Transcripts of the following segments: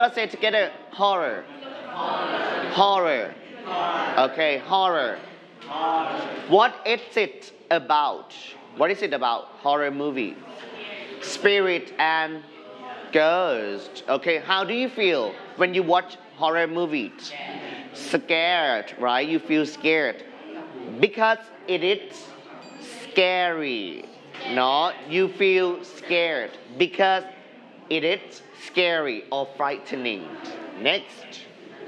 Let's say together horror. Horror. Okay, horror. What is it about? What is it about? Horror movie. Spirit and ghost. Okay, how do you feel when you watch horror movies? Scared, right? You feel scared because it is scary. No, you feel scared because it is scary or frightening. Next.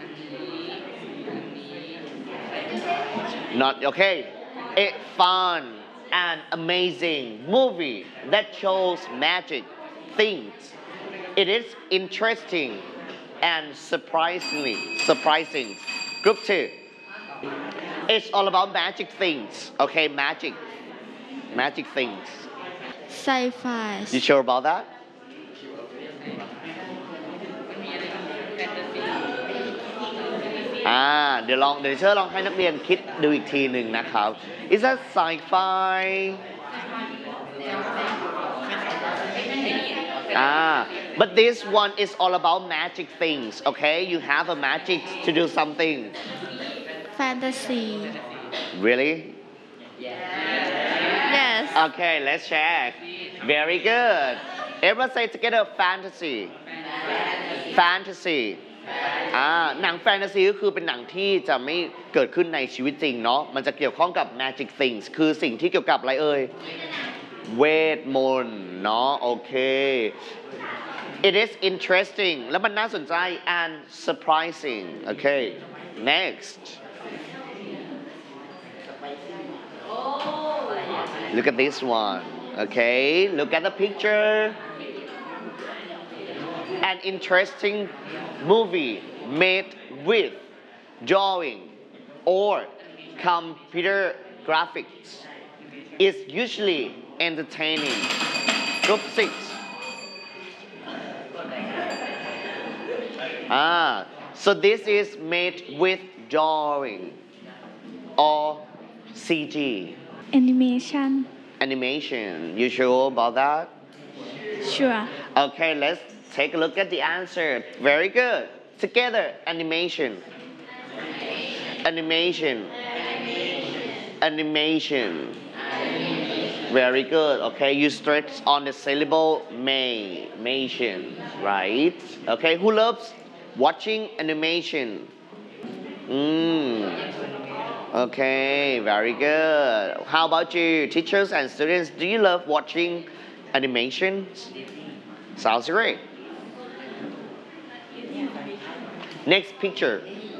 Not okay. It's fun and amazing movie that shows magic things. It is interesting and surprising. Group two. It's all about magic things. Okay, magic things. Sci-fi. You sure about that? Ah, เดี๋ยวเชิญลองให้นักเรียนคิดดูอีกทีหนึ่งนะครับ Is that sci-fi but this one is all about magic things okay you have a magic to do something Fantasy. really Yes. okay let's check very good everyone say together fantasy หนังแฟนตาซีก็คือเป็นหนังที่จะไม่เกิดขึ้นในชีวิตจริงเนาะมันจะเกี่ยวข้องกับ magic things คือสิ่งที่เกี่ยวกับอะไรเอ่ยเวทมนต์เนาะโอเค it is interesting แล้วมันน่าสนใจ and surprising okay next look at this one okay look at the picture an interesting movie made with drawing or computer graphics is usually entertaining. Group 6. So this is made with drawing or CG. Animation. Animation. You sure about that? Sure. Okay, let's take a look at the answer. Very good. Together, animation. Very good. Okay, you stretch on the syllable animation, right? Okay, who loves watching animation? Okay, very good. How about you, teachers and students? Do you love watching animations? Sounds great. Next picture.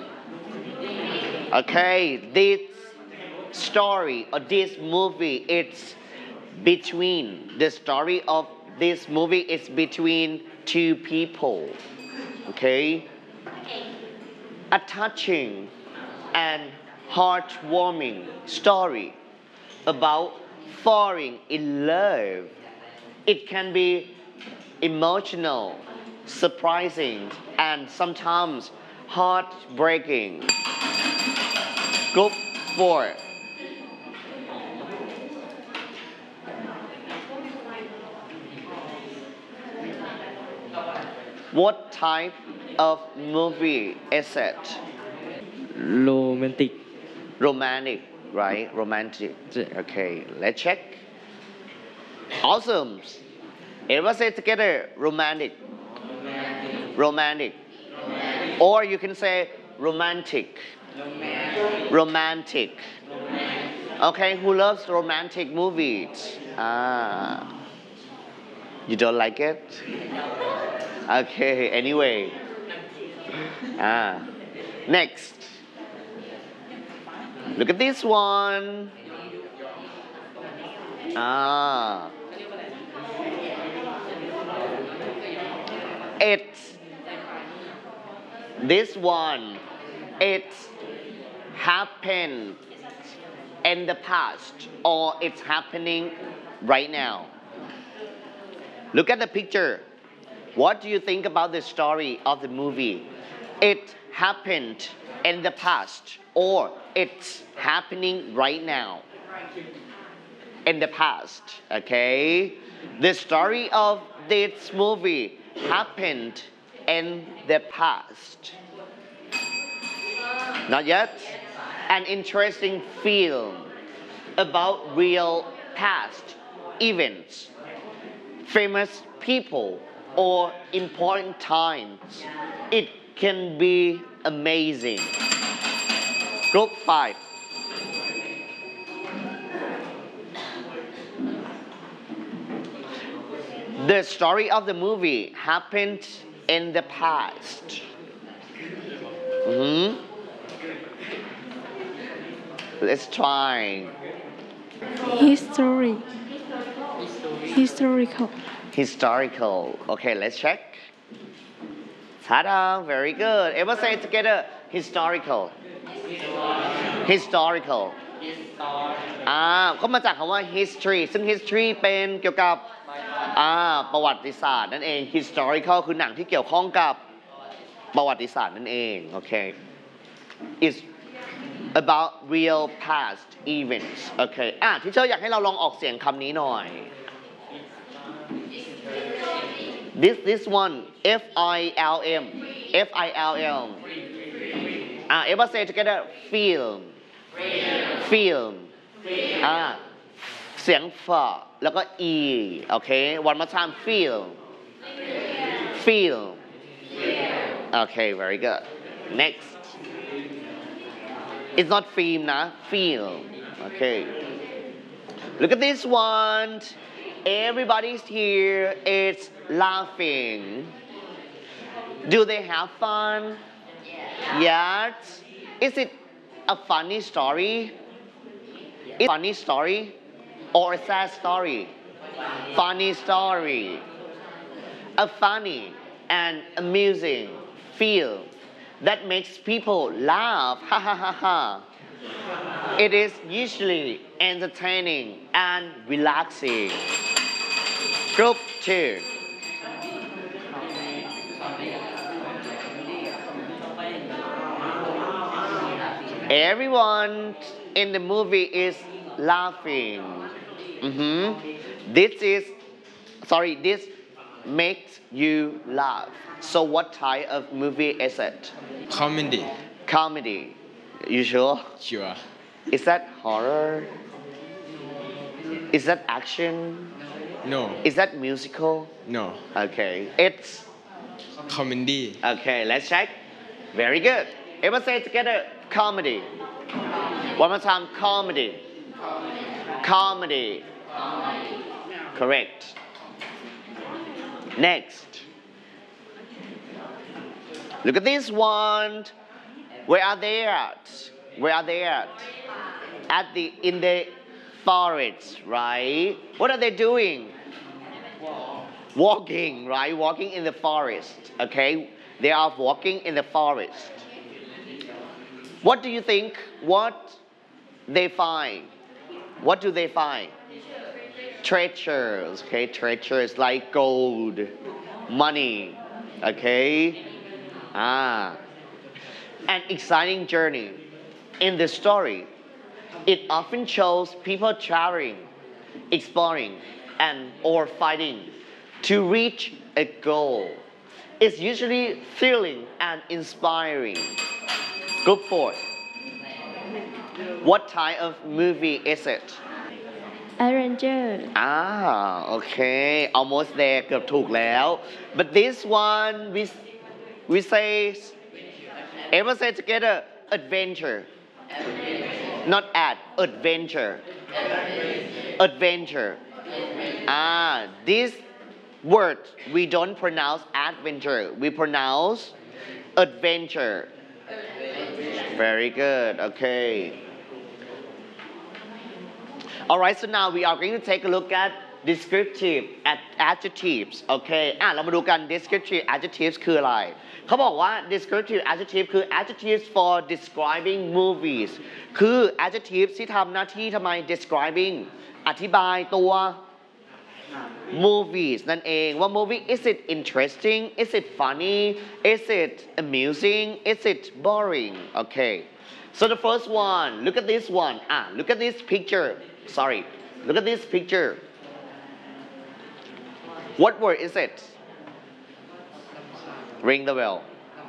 Okay, this story or this movie, it's between, the story of this movie is between two people. Okay? A touching and heartwarming story about falling in love. It can be emotional, surprising, and sometimes heartbreaking. Group 4. What type of movie is it? Romantic. Romantic, right? Romantic. Okay, let's check. Awesome. Everyone say together, romantic. Or you can say romantic. Okay, who loves romantic movies? You don't like it? Okay, anyway. Next. Look at this one. This one, it happened in the past or it's happening right now. Look at the picture. What do you think about the story of the movie? It happened in the past or it's happening right now. In the past, okay? The story of this movie happened in the past. Not yet. An interesting film about real past events, famous people, or important times. It can be amazing. Group 5. The story of the movie happened in the past. Mhm. Let's try. history historical Historical. Okay, let's check. Ta-da, very good. Everyone say it together. Historical. Historical. ก็มาจากคำว่า history ซึ่ง history เป็นเกี่ยวกับประวัติศาสตร์นั่นเอง historical คือหนังที่เกี่ยวข้องกับประวัติศาสตร์นั่นเองโอเค is about real past events โอเคที่เชอร์อยากให้เราลองออกเสียงคำนี้หน่อย this one F I L M F I L M everyone say together film film เสียงฝาแล้วก็ e โอเค one more time film film okay very good next it's not film นะ film okay look at this one everybody's here is laughing do they have fun yes is it a funny story is it a funny story or a sad story funny story a funny and amusing film that makes people laugh ha ha ha ha it is usually entertaining and relaxing group 2 everyone in the movie is laughing this makes you laugh so what type of movie is it comedy you sure Sure. is that horror is that action No. is that musical No. okay it's Comedy. okay let's check very good everyone say it together comedy one more time comedy comedy correct next look at this one where are they at at the in the forest right what are they doing walking right walking in the forest okay they are walking in the forest what do you think what they find what do they find treasures okay treasures like gold money okay an exciting journey in the story it often shows people traveling exploring and or fighting to reach a goal it's usually thrilling and inspiring group 4 what type of movie is it Avenger okay almost there เกือบถูกแล้ว but this one we say everyone say together adventure not adventure this word we don't pronounce adventure we pronounce adventure very good okay alright so now we are going to take a look at descriptive adjectives okay เรามาดูกัน descriptive adjectives คืออะไรเขาบอกว่า descriptive adjective คือ adjectives for describing movies คือ adjectives ที่ทำหน้าที่ทำไม describing อธิบายตัว movies นั่นเองว่า movie is it interesting is it funny is it amusing is it boring okay so the first one look at this one look at this picture sorry look at this picture what word is it Ring the bell.